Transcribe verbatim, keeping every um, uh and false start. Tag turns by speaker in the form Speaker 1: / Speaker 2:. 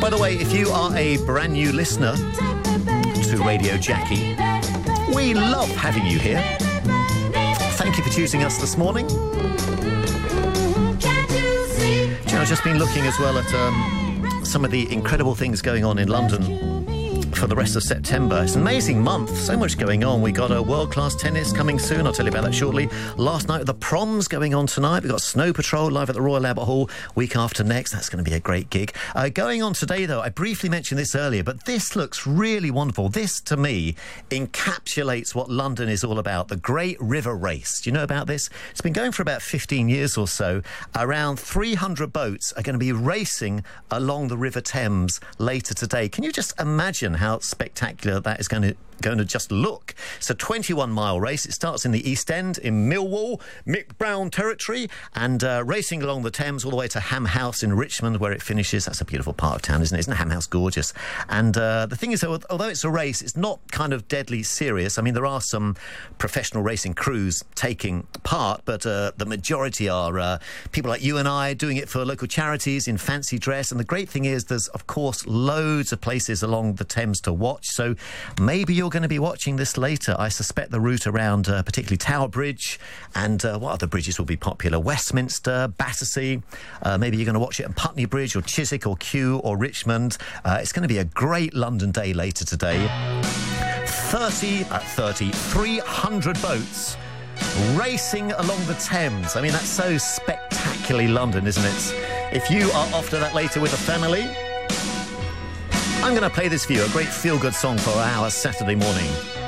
Speaker 1: By the way, if you are a brand new listener to Radio Jackie, we love having you here. Thank you for choosing us this morning. You know, I've just been looking as well at um, some of the incredible things going on in London for the rest of September. It's an amazing month, so much going on. We got a world-class tennis coming soon, I'll tell you about that shortly. Last night, the proms going on tonight. We've got Snow Patrol live at the Royal Albert Hall week after next. That's going to be a great gig. Uh, going on today, though, I briefly mentioned this earlier, but this looks really wonderful. This, to me, encapsulates what London is all about, the Great River Race. Do you know about this? It's been going for about fifteen years or so. Around three hundred boats are going to be racing along the River Thames later today. Can you just imagine how how spectacular that is going to going to just look? It's a twenty-one mile race. It starts in the East End in Millwall, Mick Brown territory, and uh, racing along the Thames all the way to Ham House in Richmond, where it finishes. That's a beautiful part of town, isn't it? Isn't Ham House gorgeous? And uh, the thing is, although it's a race, it's not kind of deadly serious. I mean, there are some professional racing crews taking part, but uh, the majority are uh, people like you and I doing it for local charities in fancy dress. And the great thing is there's, of course, loads of places along the Thames to watch. So maybe you're going to be watching this later. I suspect the route around uh, particularly Tower Bridge and uh, what other bridges will be popular? Westminster, Battersea. Uh, maybe you're going to watch it on Putney Bridge or Chiswick or Kew or Richmond. Uh, it's going to be a great London day later today. thirty, uh, thirty, three hundred boats racing along the Thames. I mean, that's so spectacularly London, isn't it? If you are off to that later with a family, I'm going to play this for you, a great feel-good song for our Saturday morning.